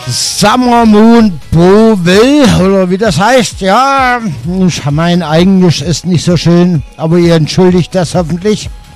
Summer Moon Boville, oder wie das heißt, ja. Mein Englisch ist nicht so schön, aber ihr entschuldigt das hoffentlich.